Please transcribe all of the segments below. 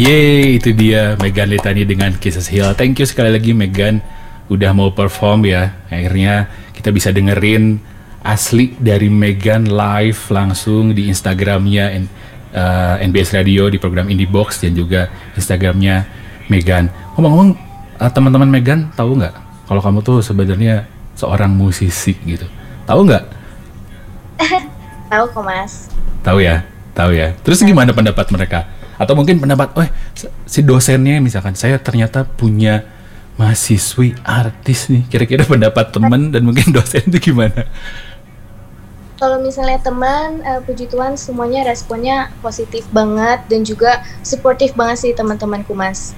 Yeay, itu dia Meghan Litani dengan Kisses Hill. Thank you sekali lagi Meghan udah mau perform ya. Akhirnya kita bisa dengerin asli dari Meghan live langsung di Instagramnya NBS Radio di program Indie Box dan juga Instagramnya Meghan. Ngomong-ngomong, teman-teman Meghan tahu nggak kalau kamu tuh sebenarnya seorang musisi gitu? Tahu nggak? Tahu kok Mas. Tahu ya. Terus gimana pendapat mereka? Atau mungkin pendapat, si dosennya misalkan, saya ternyata punya mahasiswi artis nih. Kira-kira pendapat teman dan mungkin dosen itu gimana? Kalau misalnya teman, puji Tuhan semuanya responnya positif banget dan juga suportif banget sih teman-temanku Mas.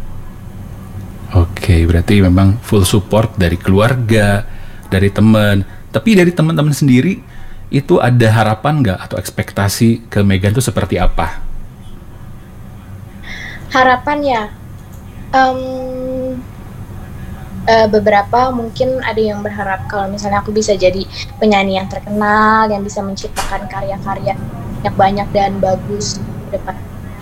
Oke, berarti memang full support dari keluarga, dari teman. Tapi dari teman-teman sendiri, itu ada harapan nggak atau ekspektasi ke Meghan itu seperti apa? Harapan ya, beberapa mungkin ada yang berharap kalau misalnya aku bisa jadi penyanyi yang terkenal, yang bisa menciptakan karya-karya yang banyak dan bagus ke depan.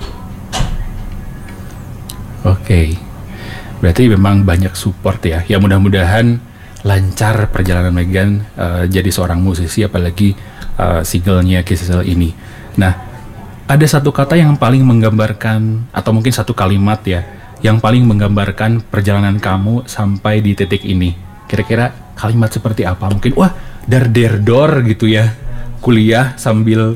Oke, berarti memang banyak support ya. Ya mudah-mudahan lancar perjalanan Meghan jadi seorang musisi, apalagi singlenya Kisses Hill ini. Nah, ada satu kata yang paling menggambarkan, atau mungkin satu kalimat ya, yang paling menggambarkan perjalanan kamu sampai di titik ini. Kira-kira kalimat seperti apa? Mungkin, dar-der-dor gitu ya, kuliah sambil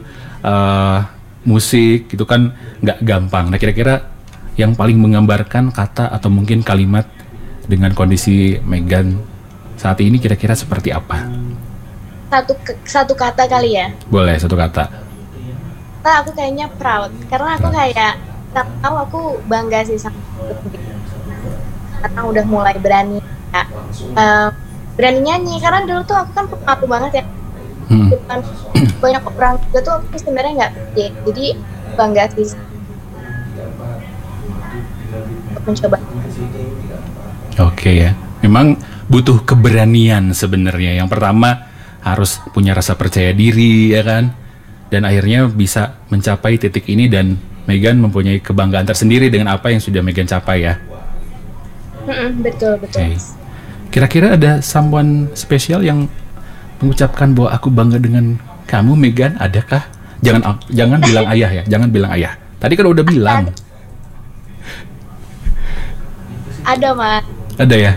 musik gitu kan nggak gampang. Nah, kira-kira yang paling menggambarkan kata atau mungkin kalimat dengan kondisi Meghan saat ini kira-kira seperti apa? Satu kata kali ya? Boleh, satu kata. Aku kayaknya proud, karena aku kayak tahu aku bangga sih sama karena udah mulai berani ya, berani nyanyi. Karena dulu tuh aku kan pemalu banget ya, bukan banyak orang juga tuh aku sebenarnya nggak pede. Jadi bangga sih untuk mencoba. Oke ya, memang butuh keberanian sebenarnya. Yang pertama harus punya rasa percaya diri ya kan, dan akhirnya bisa mencapai titik ini, dan Meghan mempunyai kebanggaan tersendiri dengan apa yang sudah Meghan capai ya. Betul. Okay. Kira-kira ada someone spesial yang mengucapkan bahwa aku bangga dengan kamu Meghan, adakah? Jangan bilang ayah ya, jangan bilang ayah. Tadi kan udah bilang. Ada Mas. Ada ya?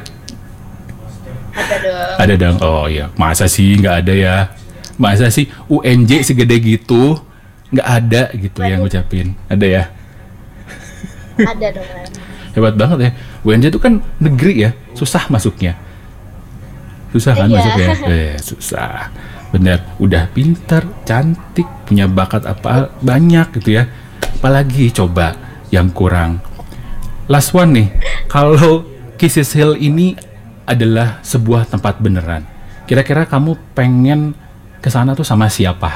Ada dong. Oh iya, masa sih nggak ada ya? Masa sih UNJ segede gitu nggak ada gitu yang ngucapin? Ada ya? Ada dong. Hebat banget ya. UNJ itu kan negeri ya, susah masuknya. Susah kan masuknya? Susah. Bener, udah pintar, cantik, punya bakat apa banyak gitu ya. Apalagi coba yang kurang. Last one nih, kalau Kisses Hill ini adalah sebuah tempat beneran, kira-kira kamu pengen kesana tuh sama siapa?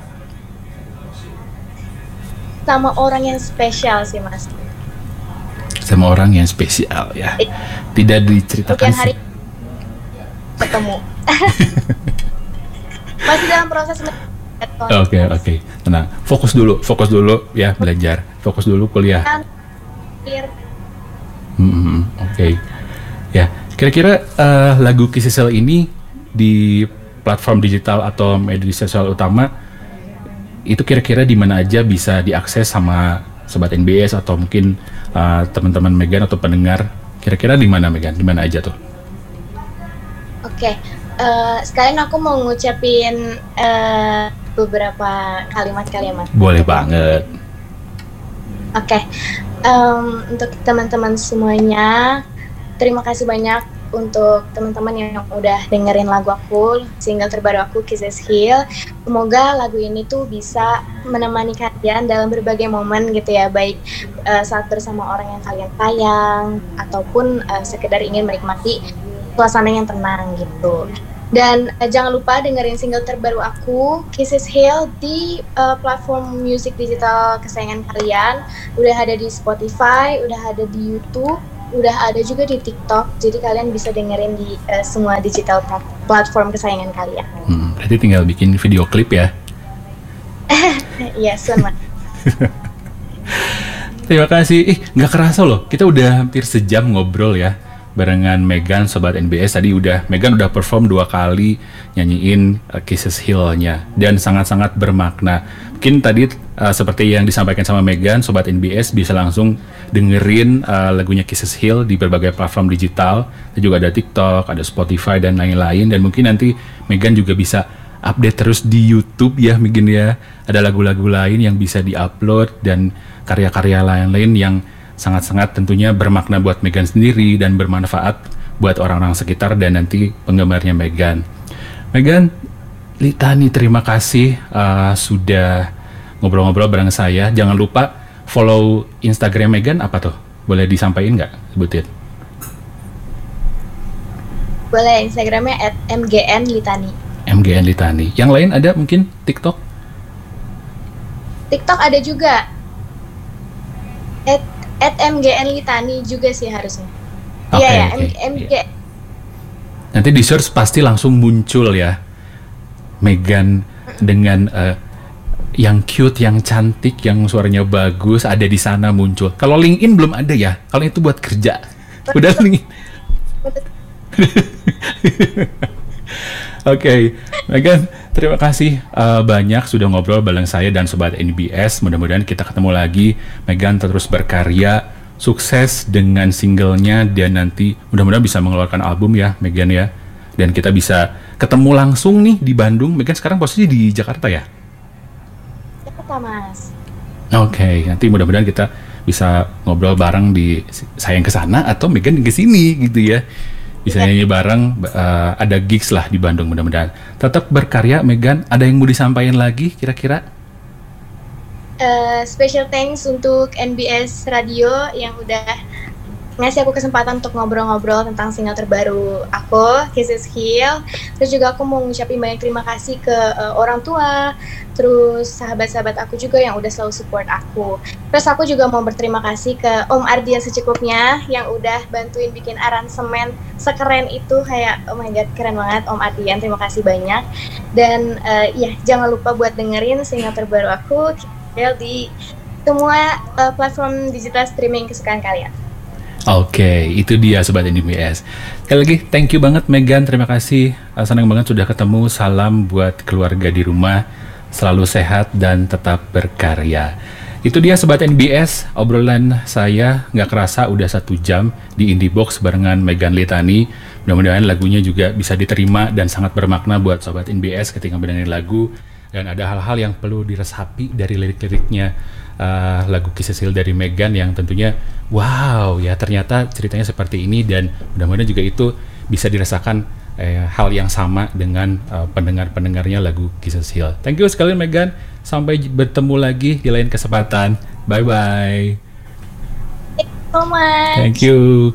Sama orang yang spesial sih Mas. Sama orang yang spesial ya. Tidak diceritakan hari ketemu. Masih dalam proses. Oke. Tenang. Fokus dulu ya belajar. Fokus dulu kuliah. Oke. Ya, kira-kira lagu Kisses Hill ini di platform digital atau media sosial utama itu kira-kira di mana aja bisa diakses sama sobat NBS atau mungkin teman-teman Meghan atau pendengar? Kira-kira di mana Meghan? Di mana aja tuh? Oke, sekalian aku mau ngucapin beberapa kalimat kali ya Mas. Boleh banget. Oke, untuk teman-teman semuanya, terima kasih banyak untuk teman-teman yang udah dengerin lagu aku, single terbaru aku Kisses Hill. Semoga lagu ini tuh bisa menemani kalian dalam berbagai momen gitu ya, baik saat bersama orang yang kalian sayang ataupun sekedar ingin menikmati suasana yang tenang gitu. Dan jangan lupa dengerin single terbaru aku Kisses Hill di platform musik digital kesayangan kalian. Udah ada di Spotify, udah ada di YouTube, udah ada juga di TikTok, jadi kalian bisa dengerin di semua digital platform kesayangan kalian. Berarti tinggal bikin video klip ya? Iya, sama. Terima kasih. Nggak kerasa loh, kita udah hampir sejam ngobrol ya barengan Megan, Sobat NBS. Tadi Megan udah perform 2 kali nyanyiin Kisses Hill-nya dan sangat-sangat bermakna. Mungkin tadi seperti yang disampaikan sama Megan, Sobat NBS bisa langsung dengerin lagunya Kisses Hill di berbagai platform digital. Dan juga ada TikTok, ada Spotify dan lain-lain. Dan mungkin nanti Megan juga bisa update terus di YouTube ya Megan ya. Ada lagu-lagu lain yang bisa diupload dan karya-karya lain-lain yang sangat-sangat tentunya bermakna buat Megan sendiri dan bermanfaat buat orang-orang sekitar dan nanti penggemarnya Megan. Megan Litani, terima kasih sudah ngobrol-ngobrol bareng saya. Jangan lupa follow Instagram Megan apa tuh? Boleh disampaikan nggak? Sebutin. Boleh, Instagramnya @mgnlitani. MGN Litani. Yang lain ada mungkin TikTok? TikTok ada juga. @mgnlitani juga sih harusnya. Iya ya, MG. Nanti di search pasti langsung muncul ya Megan dengan yang cute, yang cantik, yang suaranya bagus ada di sana muncul. Kalau LinkedIn belum ada ya. Kalau itu buat kerja. Udah LinkedIn. Oke, Megan, terima kasih banyak sudah ngobrol bareng saya dan Sobat NBS. Mudah-mudahan kita ketemu lagi. Megan terus berkarya, sukses dengan singlenya, dan nanti mudah-mudahan bisa mengeluarkan album ya, Megan ya. Dan kita bisa ketemu langsung nih di Bandung. Megan sekarang posisi di Jakarta ya? Jakarta, Mas. Oke, nanti mudah-mudahan kita bisa ngobrol bareng di saya yang ke sana atau Megan ke sini gitu ya. Bisa nyanyi bareng, ada gigs lah di Bandung mudah-mudahan. Tetap berkarya Megan, ada yang mau disampaikan lagi kira-kira? Special thanks untuk NBS Radio yang udah ngasih aku kesempatan untuk ngobrol-ngobrol tentang single terbaru aku, Kisses Hill. Terus juga aku mau ngucapin banyak terima kasih ke orang tua, terus sahabat-sahabat aku juga yang udah selalu support aku. Terus aku juga mau berterima kasih ke Om Ardian secukupnya yang udah bantuin bikin aransemen sekeren itu. Kayak oh my god, keren banget Om Ardian, terima kasih banyak. Dan ya jangan lupa buat dengerin single terbaru aku di semua platform digital streaming kesukaan kalian. Oke, itu dia Sobat NBS. Sekali lagi, thank you banget Megan, terima kasih. Senang banget sudah ketemu. Salam buat keluarga di rumah, selalu sehat dan tetap berkarya. Itu dia Sobat NBS, obrolan saya nggak kerasa udah 1 jam di Indie Box barengan Megan Litani. Mudah-mudahan lagunya juga bisa diterima dan sangat bermakna buat Sobat NBS ketika mendengar lagu. Dan ada hal-hal yang perlu diresapi dari lirik-liriknya lagu Kisses Hill dari Megan yang tentunya wow ya, ternyata ceritanya seperti ini, dan mudah-mudahan juga itu bisa dirasakan hal yang sama dengan pendengar-pendengarnya lagu Kisses Hill. Thank you sekali Megan, sampai bertemu lagi di lain kesempatan. Bye-bye. Thank you so much. Thank you.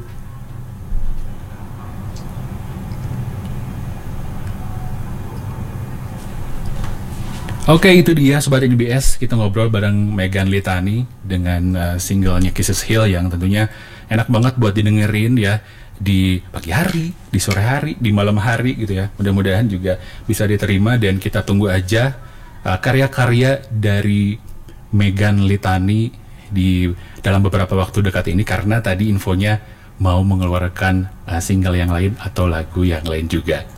Oke, itu dia Sobat NBS, kita ngobrol bareng Megan Litani dengan singlenya Kisses Hill yang tentunya enak banget buat didengerin ya di pagi hari, di sore hari, di malam hari gitu ya. Mudah-mudahan juga bisa diterima dan kita tunggu aja karya-karya dari Megan Litani di dalam beberapa waktu dekat ini, karena tadi infonya mau mengeluarkan single yang lain atau lagu yang lain juga.